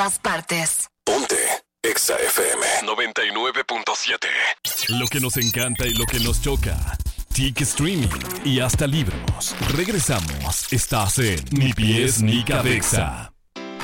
todas partes. Ponte Exa FM 99.7. Lo que nos encanta y lo que nos choca. TIC Streaming y hasta libros. Regresamos. Estás en Ni Pies ni Cabeza.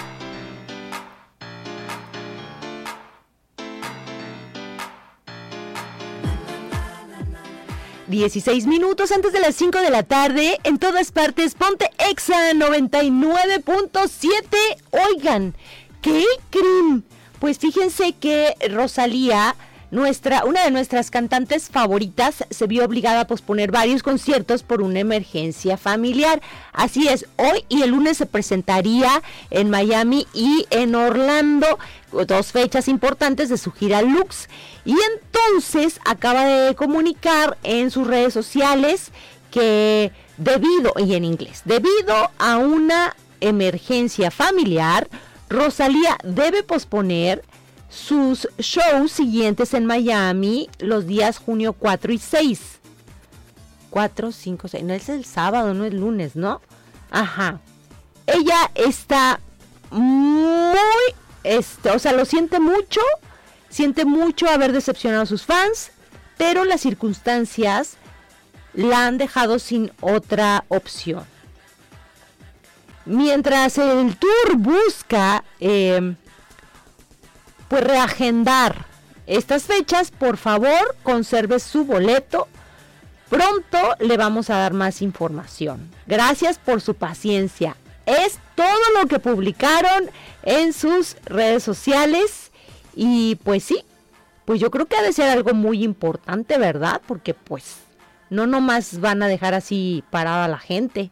...16 antes de las 5 de la tarde... ...en todas partes, ponte Exa 99.7... Oigan, ¿qué creen? Pues fíjense que Rosalía... una de nuestras cantantes favoritas se vio obligada a posponer varios conciertos por una emergencia familiar. Así es, hoy y el lunes se presentaría en Miami y en Orlando, 2 fechas importantes de su gira Lux. Y entonces acaba de comunicar en sus redes sociales que debido a una emergencia familiar, Rosalía debe posponer sus shows siguientes en Miami los días junio 4 y 6. 4, 5, 6. No es el sábado, no es lunes, ¿no? Ajá. Ella está muy... lo siente mucho haber decepcionado a sus fans, pero las circunstancias la han dejado sin otra opción. Mientras el tour busca... pues reagendar estas fechas, por favor, conserve su boleto. Pronto le vamos a dar más información. Gracias por su paciencia. Es todo lo que publicaron en sus redes sociales. Y pues sí, pues yo creo que ha de ser algo muy importante, ¿verdad? Porque pues no nomás van a dejar así parada a la gente.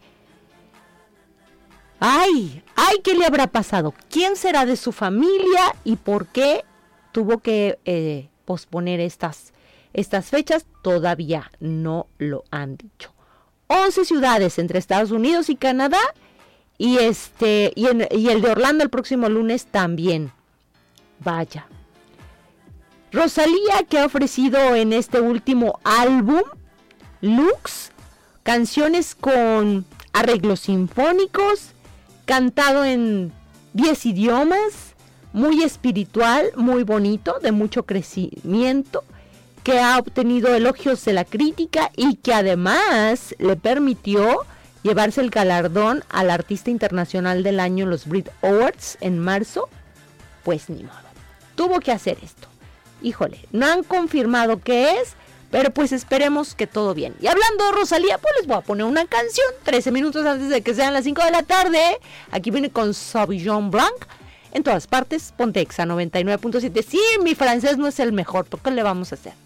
¡Ay! ¿Qué le habrá pasado? ¿Quién será de su familia y por qué tuvo que posponer estas fechas? Todavía no lo han dicho. 11 ciudades entre Estados Unidos y Canadá y el de Orlando el próximo lunes también. Vaya. Rosalía, que ha ofrecido en este último álbum, Lux, canciones con arreglos sinfónicos, cantado en 10 idiomas, muy espiritual, muy bonito, de mucho crecimiento, que ha obtenido elogios de la crítica y que además le permitió llevarse el galardón al Artista Internacional del Año en los Brit Awards en marzo. Pues ni modo, tuvo que hacer esto. Híjole, no han confirmado qué es, pero pues esperemos que todo bien. Y hablando de Rosalía, pues les voy a poner una canción 13 minutos antes de que sean las 5 de la tarde. Aquí viene con Sauvignon Blanc. En todas partes, ponte Exa 99.7. Sí, mi francés no es el mejor, ¿por qué le vamos a hacer?